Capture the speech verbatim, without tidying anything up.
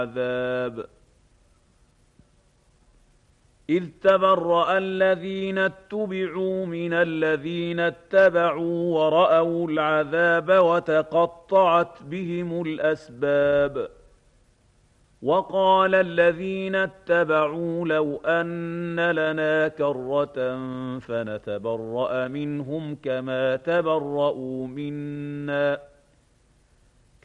العذاب إذ تبرأ الذين اتبعوا من الذين اتبعوا ورأوا العذاب وتقطعت بهم الأسباب وقال الذين اتبعوا لو أن لنا كرة فنتبرأ منهم كما تبرأوا منا